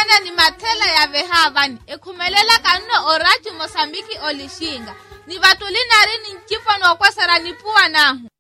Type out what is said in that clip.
mana ni mathela ya vehavani ekhumelela kanno orati Mosambiki olishinga ni vatulinari ni nkifano kwa saranipuwa nahu